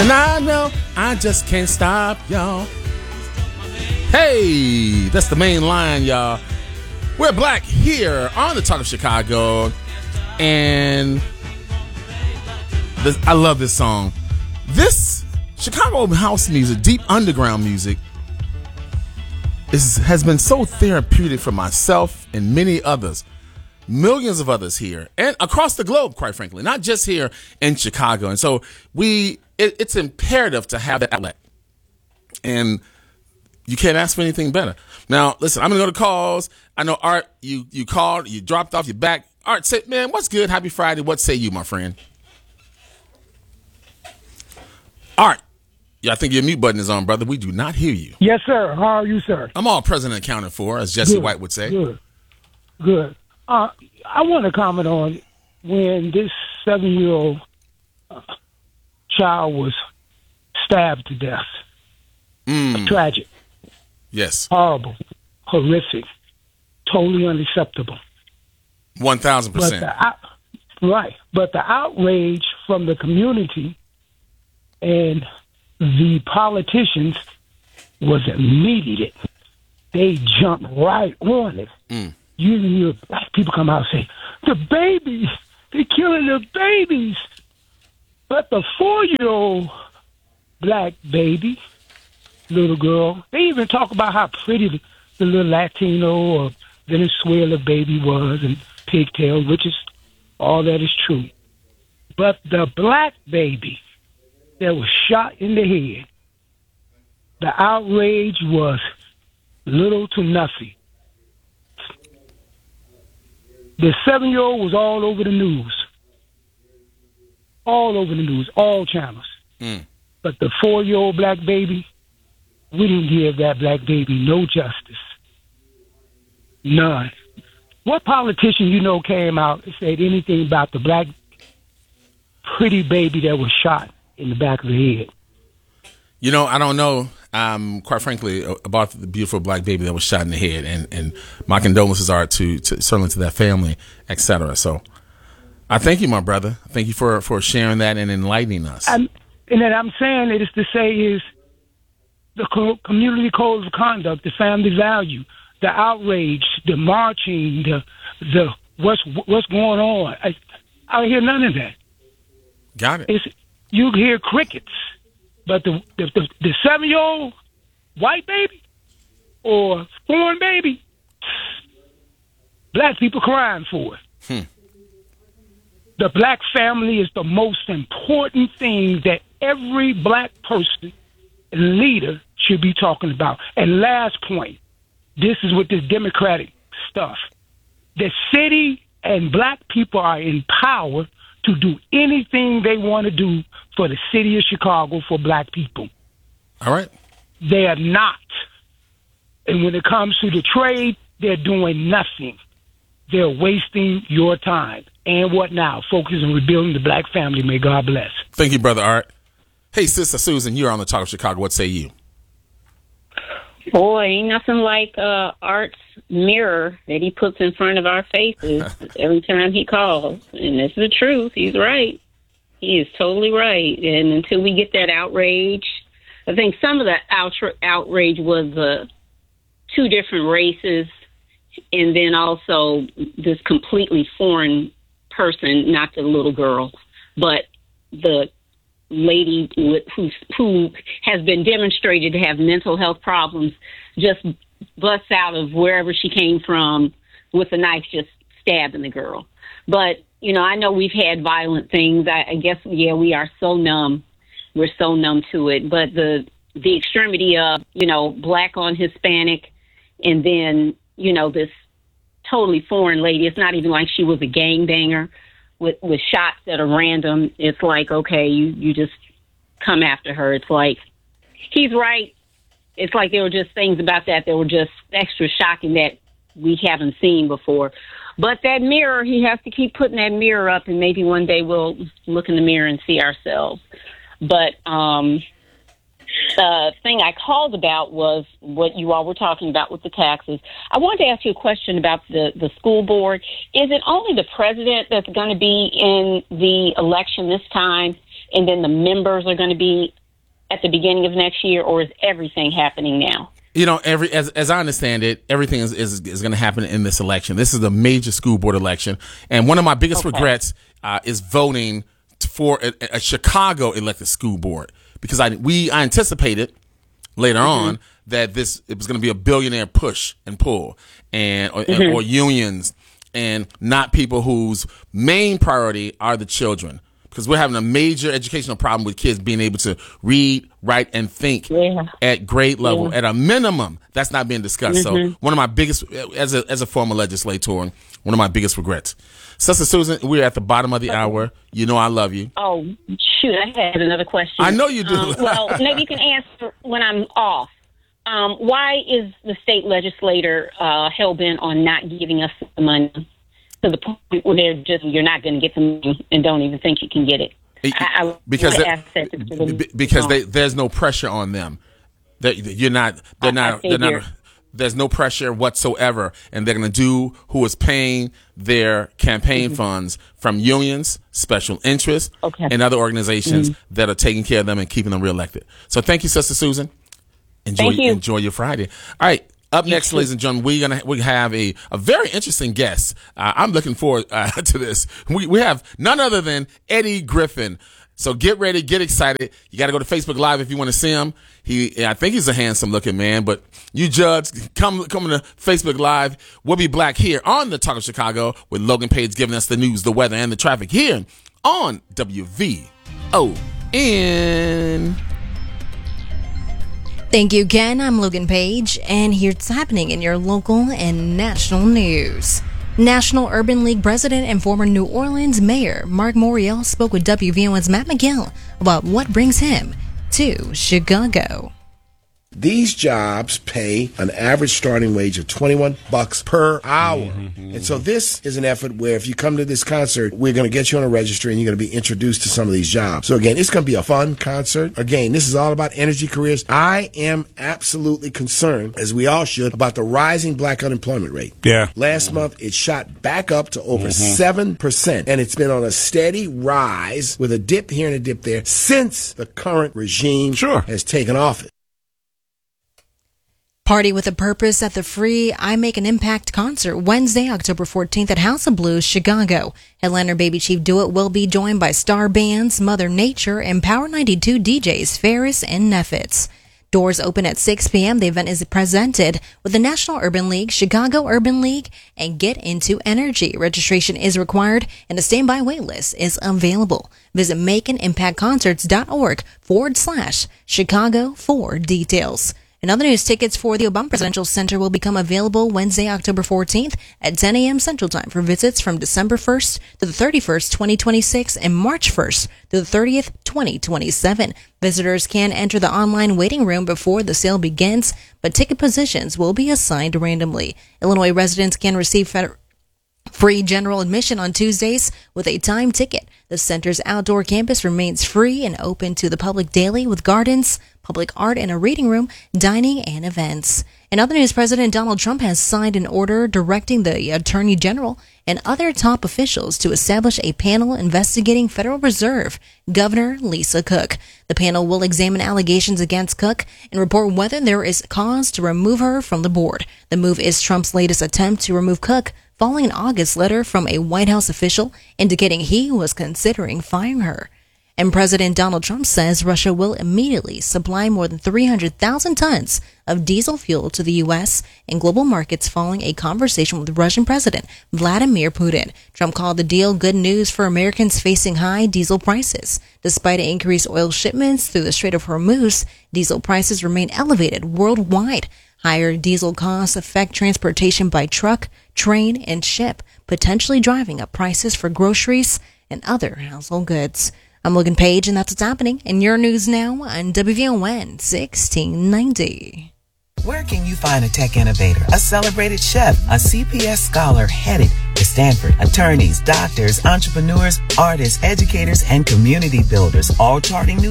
And I know I just can't stop, y'all. Hey, that's the main line, y'all. We're Black here on the Talk of Chicago. And I love this song. This Chicago house music, deep underground music, has been so therapeutic for myself and many others. Millions of others here and across the globe, quite frankly, not just here in Chicago. And so it's imperative to have that outlet. And you can't ask for anything better. Now, listen, I'm going to go to calls. I know, Art, you called, you dropped off, you're back. Art, say, man, what's good? Happy Friday. What say you, my friend? Art, yeah, I think your mute button is on, brother. We do not hear you. Yes, sir. How are you, sir? I'm all present and accounted for, as Jesse White would say. Good. I want to comment on when this 7-year-old child was stabbed to death. Tragic. Yes. Horrible. Horrific. Totally unacceptable. 1,000%. Right. But the outrage from the community and the politicians was immediate. They jumped right on it. You black people come out and say, the babies, they're killing the babies. But the 4-year-old black baby, little girl, they even talk about how pretty the little Latino or Venezuela baby was and pigtails, which is all that is true. But the black baby that was shot in the head, the outrage was little to nothing. The 7-year-old was all over the news. All over the news, all channels. But the 4-year-old black baby, we didn't give that black baby no justice. None. What politician you know came out and said anything about the black pretty baby that was shot in the back of the head? You know, I don't know, quite frankly, about the beautiful black baby that was shot in the head. And my condolences are to certainly to that family, et cetera. So I thank you, my brother. Thank you for sharing that and enlightening us. And then I'm saying it is to say is the community code of conduct, the family value, the outrage, the marching, the what's going on. I don't hear none of that. Got it. You hear crickets. But the 7-year-old white baby or foreign baby, black people crying for it. The black family is the most important thing that every black person and leader should be talking about. And last point, this is with this Democratic stuff. The city and black people are in power to do anything they want to do for the city of Chicago for black people. All right. They are not. And when it comes to the trade, they're doing nothing. They're wasting your time. And what now? Focus on rebuilding the black family. May God bless. Thank you, Brother Art. Hey, Sister Susan, you're on the Talk of Chicago. What say you? Boy, ain't nothing like Art's mirror that he puts in front of our faces every time he calls. And this is the truth. He's right. He is totally right. And until we get that outrage, I think some of the outrage was 2 different races and then also this completely foreign person, not the little girl, but the lady who has been demonstrated to have mental health problems just busts out of wherever she came from with a knife, just stabbing the girl. But, you know, I know we've had violent things. I guess, yeah, we are so numb. We're so numb to it. But the extremity of, you know, black on Hispanic and then, you know, this totally foreign lady. It's not even like she was a gangbanger with shots that are random. It's like, okay, you just come after her. It's like, he's right. It's like there were just things about that were just extra shocking that we haven't seen before. But that mirror, he has to keep putting that mirror up, and maybe one day we'll look in the mirror and see ourselves. But the thing I called about was what you all were talking about with the taxes. I wanted to ask you a question about the school board. Is it only the president that's going to be in the election this time? and then the members are going to be at the beginning of next year, or is everything happening now? You know, as I understand it, everything is going to happen in this election. This is the major school board election, and one of my biggest regrets is voting for a Chicago elected school board, because I anticipated later on that it was going to be a billionaire push and pull, or unions, and not people whose main priority are the children. Because we're having a major educational problem with kids being able to read, write, and think at grade level. At a minimum, that's not being discussed. So one of my biggest, as a former legislator, one of my biggest regrets. Sister Susan, we're at the bottom of the hour. You know I love you. Oh, shoot, I had another question. I know you do. Well, maybe you can answer when I'm off. Why is the state legislator hell-bent on not giving us the money? To the point where you're not going to get the money and don't even think you can get it. Because there's no pressure on them. There's no pressure whatsoever, and they're going to do who is paying their campaign funds from unions, special interests, and other organizations that are taking care of them and keeping them reelected. So thank you, Sister Susan. Enjoy your Friday. All right. Up next, ladies and gentlemen, we have a very interesting guest. I'm looking forward to this. We have none other than Eddie Griffin. So get ready, get excited. You got to go to Facebook Live if you want to see him. I think he's a handsome looking man, but you judge. Come to Facebook Live. We'll be back here on the Talk of Chicago with Logan Page giving us the news, the weather, and the traffic here on WVON. Thank you again. I'm Logan Page, and here's what's happening in your local and national news. National Urban League president and former New Orleans mayor Mark Morial spoke with WVON's Matt McGill about what brings him to Chicago. These jobs pay an average starting wage of $21 per hour. And so this is an effort where if you come to this concert, we're going to get you on a registry and you're going to be introduced to some of these jobs. So again, it's going to be a fun concert. Again, this is all about energy careers. I am absolutely concerned, as we all should, about the rising black unemployment rate. Yeah. Last month, it shot back up to over 7%, and it's been on a steady rise with a dip here and a dip there since the current regime has taken office. Party with a Purpose at the free I Make an Impact concert Wednesday, October 14th at House of Blues, Chicago. Headliner Baby Chief Do It will be joined by star bands Mother Nature and Power 92 DJs Ferris and Neffitz. Doors open at 6 p.m. The event is presented with the National Urban League, Chicago Urban League, and Get Into Energy. Registration is required and a standby waitlist is available. Visit makeanimpactconcerts.org/Chicago for details. In other news, tickets for the Obama Presidential Center will become available Wednesday, October 14th at 10 a.m. Central Time for visits from December 1st to the 31st, 2026 and March 1st to the 30th, 2027. Visitors can enter the online waiting room before the sale begins, but ticket positions will be assigned randomly. Illinois residents can receive free general admission on Tuesdays with a time ticket. The center's outdoor campus remains free and open to the public daily with gardens, public art, and a reading room, dining, and events. In other news, President Donald Trump has signed an order directing the Attorney General and other top officials to establish a panel investigating Federal Reserve Governor Lisa Cook. The panel will examine allegations against Cook and report whether there is cause to remove her from the board. The move is Trump's latest attempt to remove Cook following an August letter from a White House official indicating he was considering firing her. And President Donald Trump says Russia will immediately supply more than 300,000 tons of diesel fuel to the U.S. and global markets following a conversation with Russian President Vladimir Putin. Trump called the deal good news for Americans facing high diesel prices. Despite increased oil shipments through the Strait of Hormuz, diesel prices remain elevated worldwide. Higher diesel costs affect transportation by truck, train, and ship, potentially driving up prices for groceries and other household goods. I'm Logan Page, and that's what's happening in your news now on WVON 1690. Where can you find a tech innovator, a celebrated chef, a CPS scholar headed to Stanford, attorneys, doctors, entrepreneurs, artists, educators, and community builders, all charting new